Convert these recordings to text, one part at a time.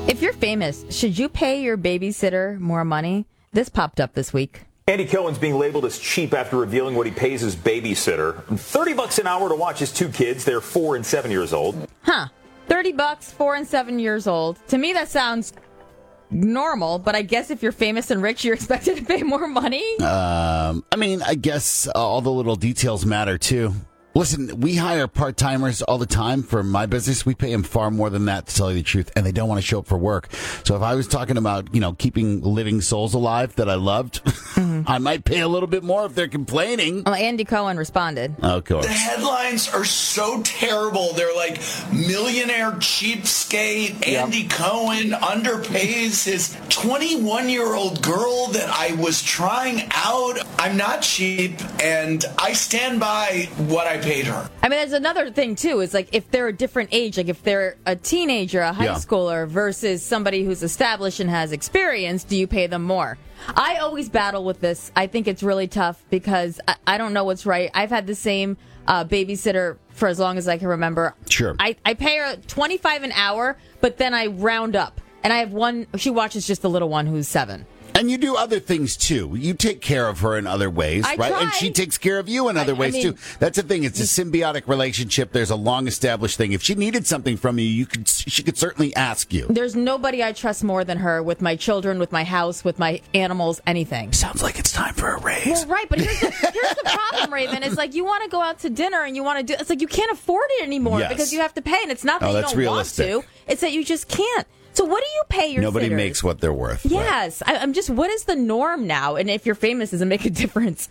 If you're famous, should you pay your babysitter more money? This popped up this week. Andy Cohen's being labeled as cheap after revealing what he pays his babysitter. $30 an hour to watch his two kids. They're 4 and 7 years old. Huh. $30, 4 and 7 years old. To me, that sounds normal, but I guess if you're famous and rich, you're expected to pay more money? I guess all the little details matter, too. Listen, we hire part-timers all the time for my business. We pay them far more than that, to tell you the truth, and they don't want to show up for work. So if I was talking about, keeping living souls alive that I loved, I might pay a little bit more if they're complaining. Well, Andy Cohen responded. Of course. The headlines are so terrible. They're like, millionaire cheapskate, Andy Cohen underpays his 21-year-old girl that I was trying out. I'm not cheap, and I stand by what I paid her. I mean, there's another thing, too, is like if they're a different age, like if they're a teenager, a high schooler versus somebody who's established and has experience, do you pay them more? I always battle with this. I think it's really tough because I don't know what's right. I've had the same babysitter for as long as I can remember. Sure. I pay her $25 an hour, but then I round up. And I have one, she watches just the little one who's 7. And you do other things, too. You take care of her in other ways, right? Try. And she takes care of you in other ways, too. That's the thing. It's a symbiotic relationship. There's a long-established thing. If she needed something from you, she could certainly ask you. There's nobody I trust more than her with my children, with my house, with my animals, anything. Sounds like it's time for a raise. Well, right, but here's the problem, Raven. It's like you want to go out to dinner and you want to do. It's like you can't afford it anymore because you have to pay, and it's not that you don't realistic. want to. It's that you just can't. So what do you pay your Nobody sitters? makes what they're worth. Yes. Right. I'm just, what is the norm now? And if you're famous, does it make a difference?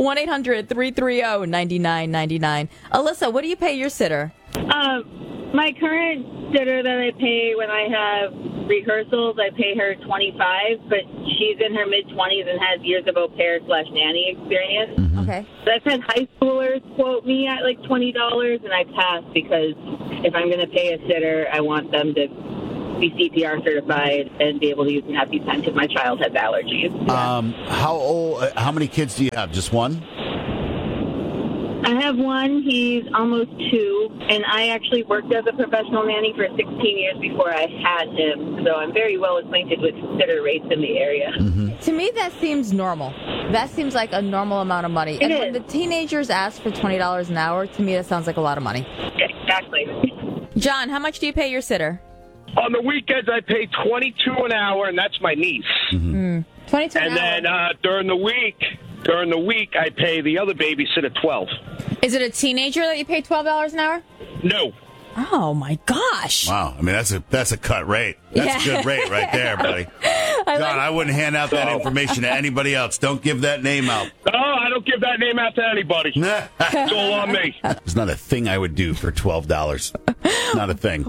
1-800-330-9999. Alyssa, what do you pay your sitter? My current sitter that I pay when I have rehearsals, I pay her $25, but she's in her mid-20s and has years of au pair/nanny experience. Mm-hmm. Okay. So I've had high schoolers quote me at like $20, and I pass because if I'm going to pay a sitter, I want them to be CPR certified and be able to use an EpiPen because my child has allergies. How many kids do you have? Just one? I have one. He's almost 2, and I actually worked as a professional nanny for 16 years before I had him, so I'm very well acquainted with sitter rates in the area. Mm-hmm. To me, that seems normal. That seems like a normal amount of money. And when the teenagers ask for $20 an hour, to me, that sounds like a lot of money. Exactly. John, how much do you pay your sitter? On the weekends, I pay $22 an hour, and that's my niece. Mm-hmm. 22 an hour. And then during the week, I pay the other babysitter $12. Is it a teenager that you pay $12 an hour? No. Oh my gosh! Wow, I mean that's a cut rate. That's a good rate right there, buddy. John, I wouldn't hand out that information to anybody else. Don't give that name out. Oh, I don't give that name out to anybody. It's all on me. It's not a thing I would do for $12. Not a thing.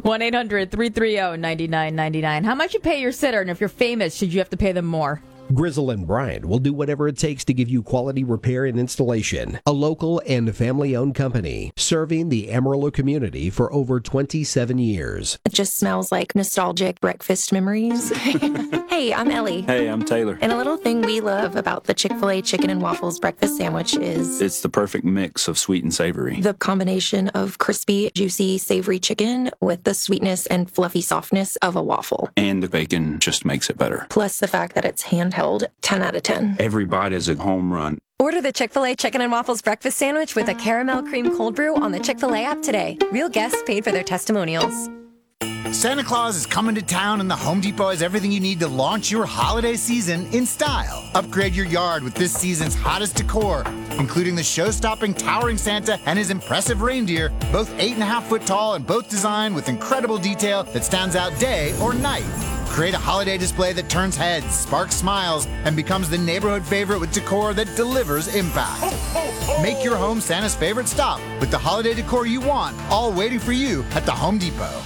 1-800-330-9999. How much you pay your sitter, and if you're famous, should you have to pay them more? Grizzle and Bryant will do whatever it takes to give you quality repair and installation. A local and family-owned company serving the Amarillo community for over 27 years. It just smells like nostalgic breakfast memories. Hey, I'm Ellie. Hey, I'm Taylor. And a little thing we love about the Chick-fil-A chicken and waffles breakfast sandwich is it's the perfect mix of sweet and savory. The combination of crispy, juicy, savory chicken with the sweetness and fluffy softness of a waffle. And the bacon just makes it better. Plus the fact that it's handheld, 10 out of 10. Every bite is a home run. Order the Chick-fil-A Chicken and Waffles Breakfast Sandwich with a caramel cream cold brew on the Chick-fil-A app today. Real guests paid for their testimonials. Santa Claus is coming to town, and the Home Depot has everything you need to launch your holiday season in style. Upgrade your yard with this season's hottest decor, including the show-stopping towering Santa and his impressive reindeer, both 8.5-foot tall and both designed with incredible detail that stands out day or night. Create a holiday display that turns heads, sparks smiles, and becomes the neighborhood favorite with decor that delivers impact. Make your home Santa's favorite stop with the holiday decor you want, all waiting for you at the Home Depot.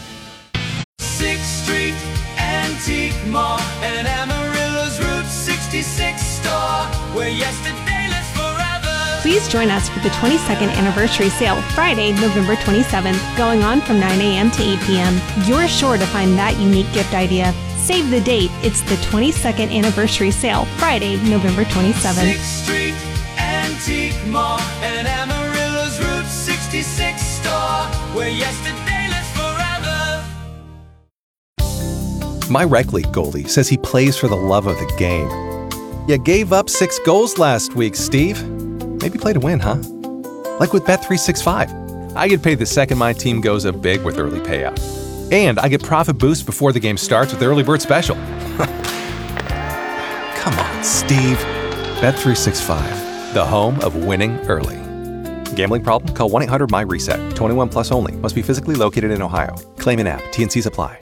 6th Street Antique Mall and Amarillo's Route 66 store, where yesterday lives forever. Please join us for the 22nd anniversary sale, Friday, November 27th, going on from 9 a.m. to 8 p.m. You're sure to find that unique gift idea. Save the date. It's the 22nd anniversary sale, Friday, November 27th. 6th Street Antique Mall and Amarillo's Route 66 store, where yesterday lives forever. My rec league goalie says he plays for the love of the game. You gave up 6 goals last week, Steve. Maybe play to win, huh? Like with Bet365. I get paid the second my team goes up big with early payout. And I get profit boost before the game starts with the early bird special. Come on, Steve. Bet365, the home of winning early. Gambling problem? Call 1-800-MY-RESET. 21 plus only. Must be physically located in Ohio. Claim an app. T&Cs apply.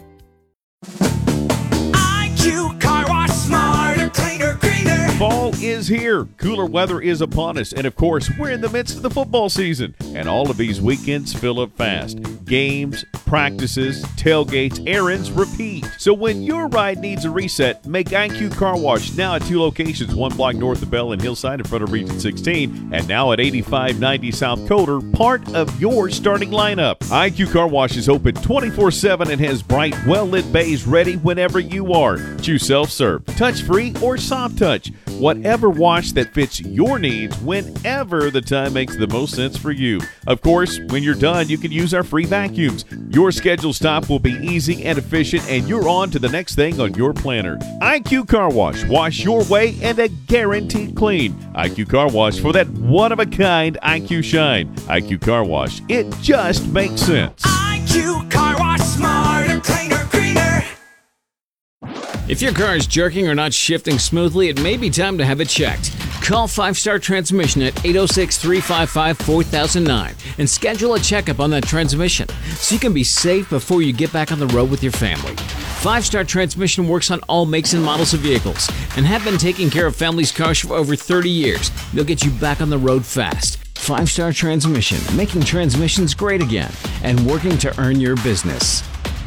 IQ Car Wash, smarter, cleaner, greener. Fall is here. Cooler weather is upon us. And of course, we're in the midst of the football season. And all of these weekends fill up fast. Games, practices, tailgates, errands, repeat. So when your ride needs a reset, make IQ Car Wash now at 2 locations, 1 block north of Bell and Hillside in front of Region 16, and now at 8590 South Coder, part of your starting lineup. IQ Car Wash is open 24/7 and has bright, well-lit bays ready whenever you are. Choose self-serve, touch-free, or soft touch. Whatever wash that fits your needs whenever the time makes the most sense for you. Of course, when you're done, you can use our free vacuums. Your scheduled stop will be easy and efficient, and you're on to the next thing on your planner. IQ Car Wash. Wash your way and a guaranteed clean. IQ Car Wash for that one-of-a-kind IQ shine. IQ Car Wash. It just makes sense. IQ Car Wash, smarter, cleaner, greener. If your car is jerking or not shifting smoothly, it may be time to have it checked. Call 5 Star Transmission at 806-355-4009 and schedule a checkup on that transmission so you can be safe before you get back on the road with your family. 5 Star Transmission works on all makes and models of vehicles and have been taking care of families' cars for over 30 years. They'll get you back on the road fast. 5 Star Transmission, making transmissions great again and working to earn your business.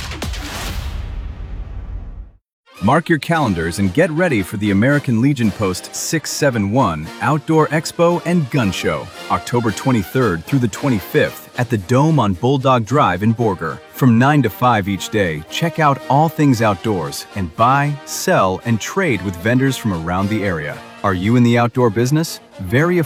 Mark your calendars and get ready for the American Legion Post 671 Outdoor Expo and Gun Show, October 23rd through the 25th at the Dome on Bulldog Drive in Borger. From 9 to 5 each day, check out all things outdoors and buy, sell, and trade with vendors from around the area. Are you in the outdoor business? Very